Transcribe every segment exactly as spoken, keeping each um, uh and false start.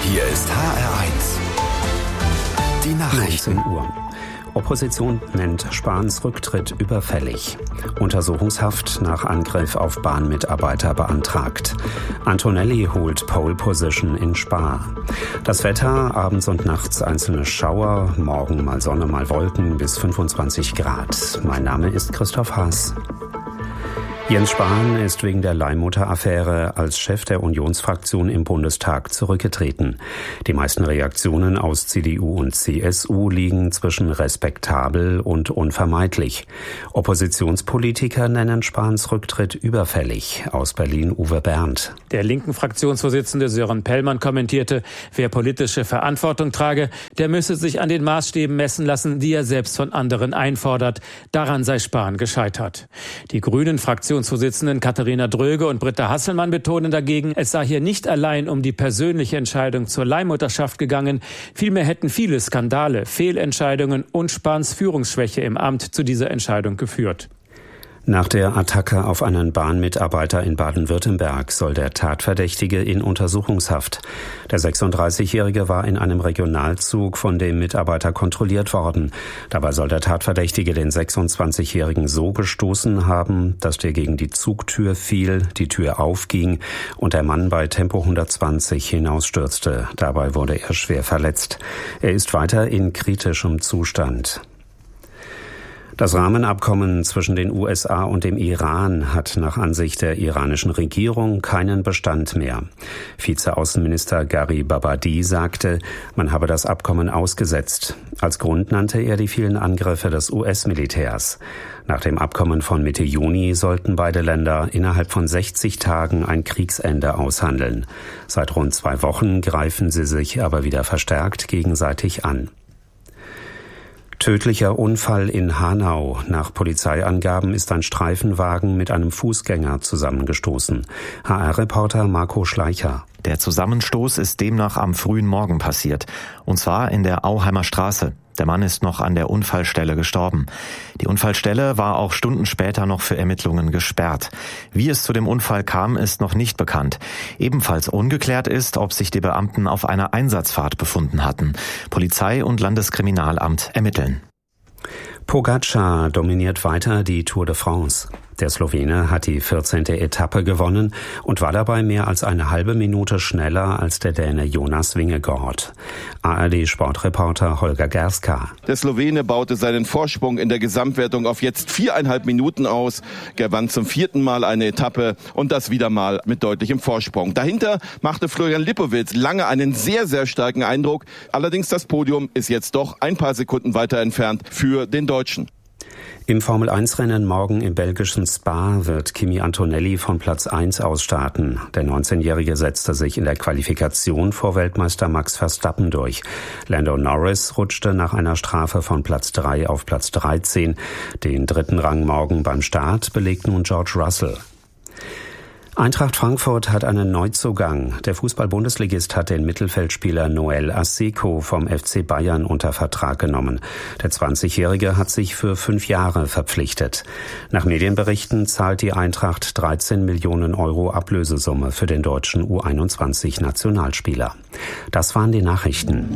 Hier ist H R eins. Die Nachrichten. neunzehn Uhr. Opposition nennt Spahns Rücktritt überfällig. Untersuchungshaft nach Angriff auf Bahnmitarbeiter beantragt. Antonelli holt Pole Position in Spa. Das Wetter, abends und nachts einzelne Schauer, morgen mal Sonne, mal Wolken bis fünfundzwanzig Grad. Mein Name ist Christoph Haas. Jens Spahn ist wegen der Leihmutter-Affäre als Chef der Unionsfraktion im Bundestag zurückgetreten. Die meisten Reaktionen aus C D U und C S U liegen zwischen respektabel und unvermeidlich. Oppositionspolitiker nennen Spahns Rücktritt überfällig. Aus Berlin Uwe Berndt. Der linken Fraktionsvorsitzende Sören Pellmann kommentierte, wer politische Verantwortung trage, der müsse sich an den Maßstäben messen lassen, die er selbst von anderen einfordert. Daran sei Spahn gescheitert. Die grünen Fraktionsvorsitzenden Katharina Dröge und Britta Hasselmann betonen dagegen, es sei hier nicht allein um die persönliche Entscheidung zur Leihmutterschaft gegangen, vielmehr hätten viele Skandale, Fehlentscheidungen und Spahns Führungsschwäche im Amt zu dieser Entscheidung geführt. Nach der Attacke auf einen Bahnmitarbeiter in Baden-Württemberg soll der Tatverdächtige in Untersuchungshaft. Der sechsunddreißigjährige war in einem Regionalzug von dem Mitarbeiter kontrolliert worden. Dabei soll der Tatverdächtige den sechsundzwanzigjährigen so gestoßen haben, dass der gegen die Zugtür fiel, die Tür aufging und der Mann bei Tempo hundertzwanzig hinausstürzte. Dabei wurde er schwer verletzt. Er ist weiter in kritischem Zustand. Das Rahmenabkommen zwischen den U S A und dem Iran hat nach Ansicht der iranischen Regierung keinen Bestand mehr. Vizeaußenminister Gharibabadi sagte, man habe das Abkommen ausgesetzt. Als Grund nannte er die vielen Angriffe des U S-Militärs. Nach dem Abkommen von Mitte Juni sollten beide Länder innerhalb von sechzig Tagen ein Kriegsende aushandeln. Seit rund zwei Wochen greifen sie sich aber wieder verstärkt gegenseitig an. Tödlicher Unfall in Hanau. Nach Polizeiangaben ist ein Streifenwagen mit einem Fußgänger zusammengestoßen. H R-Reporter Marco Schleicher. Der Zusammenstoß ist demnach am frühen Morgen passiert. Und zwar in der Auheimer Straße. Der Mann ist noch an der Unfallstelle gestorben. Die Unfallstelle war auch Stunden später noch für Ermittlungen gesperrt. Wie es zu dem Unfall kam, ist noch nicht bekannt. Ebenfalls ungeklärt ist, ob sich die Beamten auf einer Einsatzfahrt befunden hatten. Polizei und Landeskriminalamt ermitteln. Pogačar dominiert weiter die Tour de France. Der Slowene hat die vierzehnte Etappe gewonnen und war dabei mehr als eine halbe Minute schneller als der Däne Jonas Vingegaard. A R D-Sportreporter Holger Gerska. Der Slowene baute seinen Vorsprung in der Gesamtwertung auf jetzt viereinhalb Minuten aus, gewann zum vierten Mal eine Etappe und das wieder mal mit deutlichem Vorsprung. Dahinter machte Florian Lipowitz lange einen sehr, sehr starken Eindruck. Allerdings das Podium ist jetzt doch ein paar Sekunden weiter entfernt für den Deutschen. Im Formel eins Rennen morgen im belgischen Spa wird Kimi Antonelli von Platz eins aus starten. Der neunzehnjährige setzte sich in der Qualifikation vor Weltmeister Max Verstappen durch. Lando Norris rutschte nach einer Strafe von Platz drei auf Platz dreizehn. Den dritten Rang morgen beim Start belegt nun George Russell. Eintracht Frankfurt hat einen Neuzugang. Der Fußball-Bundesligist hat den Mittelfeldspieler Noel Asseco vom F C Bayern unter Vertrag genommen. Der zwanzigjährige hat sich für fünf Jahre verpflichtet. Nach Medienberichten zahlt die Eintracht dreizehn Millionen Euro Ablösesumme für den deutschen U einundzwanzig-Nationalspieler. Das waren die Nachrichten.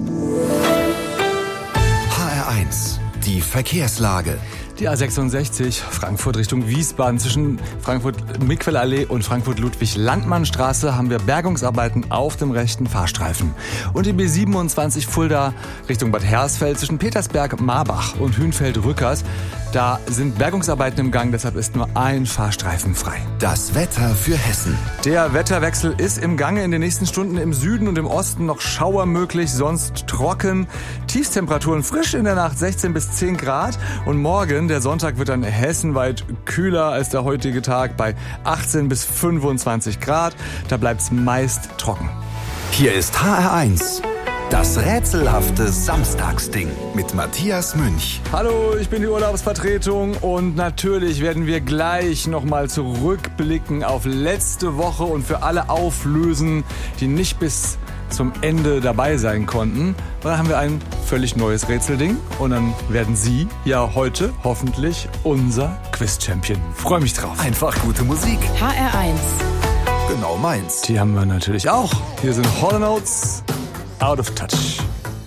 H R eins. Die Verkehrslage. Die A sechsundsechzig, Frankfurt Richtung Wiesbaden, zwischen Frankfurt-Miquel-Allee und Frankfurt-Ludwig-Landmann-Straße haben wir Bergungsarbeiten auf dem rechten Fahrstreifen. Und die B siebenundzwanzig Fulda Richtung Bad Hersfeld zwischen Petersberg-Marbach und Hünfeld-Rückers. Da sind Bergungsarbeiten im Gang, deshalb ist nur ein Fahrstreifen frei. Das Wetter für Hessen. Der Wetterwechsel ist im Gange. In den nächsten Stunden im Süden und im Osten noch Schauer möglich, sonst trocken. Tiefstemperaturen frisch in der Nacht sechzehn bis zehn Grad. Und morgen, der Sonntag, wird dann hessenweit kühler als der heutige Tag bei achtzehn bis fünfundzwanzig Grad. Da bleibt's meist trocken. Hier ist H R eins. Das rätselhafte Samstagsding mit Matthias Münch. Hallo, ich bin die Urlaubsvertretung und natürlich werden wir gleich nochmal zurückblicken auf letzte Woche und für alle auflösen, die nicht bis zum Ende dabei sein konnten. Und dann haben wir ein völlig neues Rätselding und dann werden Sie ja heute hoffentlich unser Quiz-Champion. Freue mich drauf. Einfach gute Musik. H R eins. Genau meins. Die haben wir natürlich auch. Hier sind Hall and Oates. Out of Touch.